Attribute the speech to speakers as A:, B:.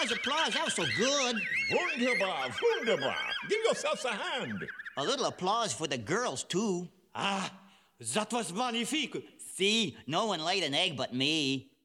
A: applause. That was so good.
B: Wunderbar, wunderbar. Give yourselves a hand.
A: A little applause for the girls, too.
C: Ah, that was magnifique.
A: See, no one laid an egg but me.